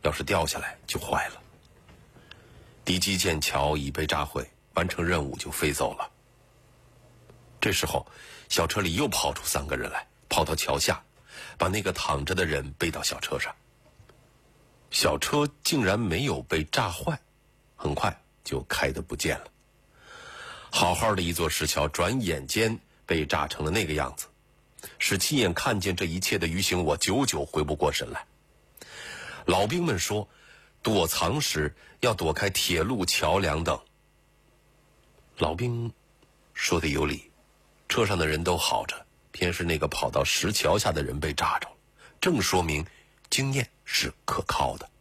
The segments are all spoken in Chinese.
要是掉下来就坏了。敌机舰桥已被炸毁，完成任务就飞走了。这时候小车里又跑出3个人来，跑到桥下，把那个躺着的人背到小车上。小车竟然没有被炸坏，很快就开得不见了。好好的一座石桥，转眼间被炸成了那个样子，使亲眼看见这一切的余行我久久回不过神来。老兵们说，躲藏时要躲开铁路、桥梁等。老兵说的有理，车上的人都好着，偏是那个跑到石桥下的人被炸着了，正说明经验是可靠的。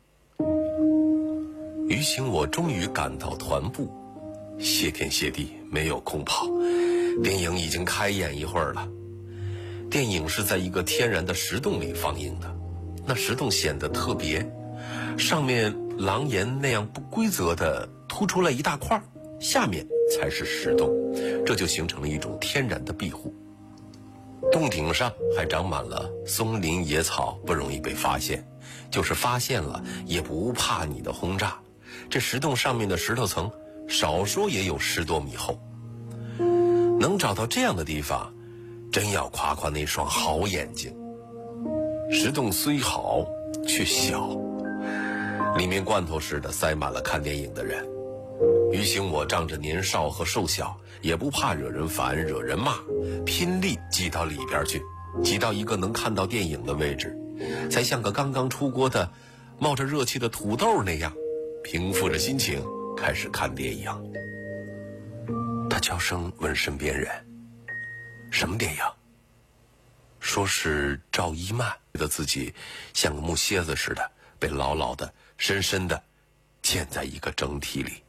余行我终于赶到团部，谢天谢地，没有空跑。电影已经开演一会儿了。电影是在一个天然的石洞里放映的，那石洞显得特别，上面廊檐那样不规则的凸出来一大块，下面才是石洞，这就形成了一种天然的庇护。洞顶上还长满了松林野草，不容易被发现，就是发现了也不怕你的轰炸。这石洞上面的石头层少说也有10多米厚，能找到这样的地方，真要夸夸那双好眼睛。石洞虽好却小，里面罐头似的塞满了看电影的人。余行我仗着年少和瘦小，也不怕惹人烦惹人骂，拼力挤到里边去，挤到一个能看到电影的位置，才像个刚刚出锅的冒着热气的土豆那样，平复着心情开始看电影。他悄声问身边人，什么电影？说是赵一曼，觉得自己像个木楔子似的，被牢牢的深深的嵌在一个整体里。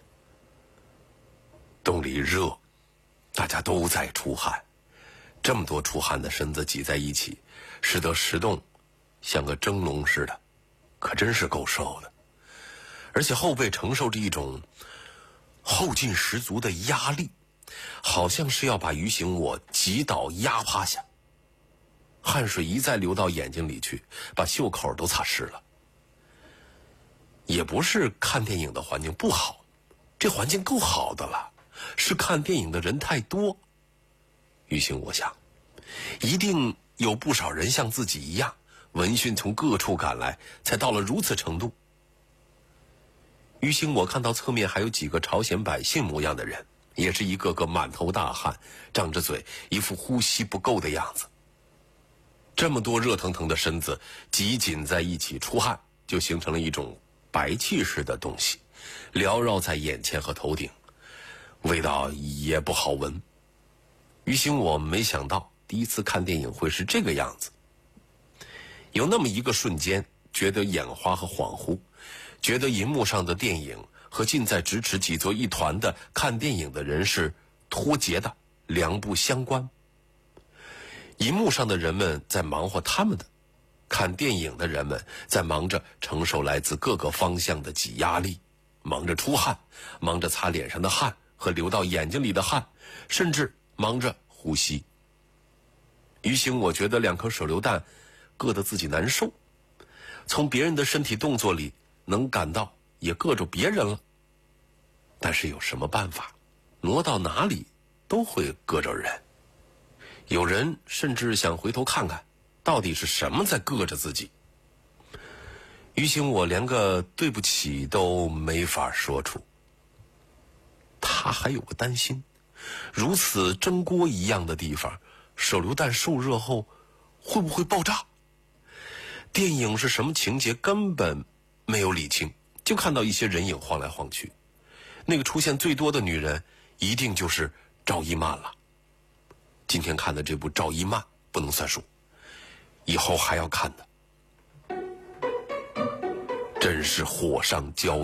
洞里热，大家都在出汗，这么多出汗的身子挤在一起，使得石洞像个蒸笼似的，可真是够受的。而且后背承受着一种后劲十足的压力，好像是要把余行我挤倒压趴下。汗水一再流到眼睛里去，把袖口都擦湿了。也不是看电影的环境不好，这环境够好的了，是看电影的人太多。余行我想，一定有不少人像自己一样，闻讯从各处赶来，才到了如此程度。余行我看到侧面还有几个朝鲜百姓模样的人，也是一个个满头大汗，张着嘴，一副呼吸不够的样子。这么多热腾腾的身子挤紧在一起出汗，就形成了一种白气似的东西，缭绕在眼前和头顶，味道也不好闻。余行我没想到第一次看电影会是这个样子，有那么一个瞬间觉得眼花和恍惚，觉得银幕上的电影和近在咫尺挤作一团的看电影的人是脱节的，两不相关。银幕上的人们在忙活他们的，看电影的人们在忙着承受来自各个方向的挤压力，忙着出汗，忙着擦脸上的汗和流到眼睛里的汗，甚至忙着呼吸。余行我觉得2颗手榴弹硌得自己难受，从别人的身体动作里能感到也硌着别人了，但是有什么办法，挪到哪里都会硌着人。有人甚至想回头看看到底是什么在硌着自己。余行我连个对不起都没法说出。他还有个担心，如此蒸锅一样的地方，手榴弹受热后会不会爆炸？电影是什么情节根本没有理清，就看到一些人影晃来晃去。那个出现最多的女人一定就是赵一曼了。今天看的这部赵一曼不能算数，以后还要看的。真是火上浇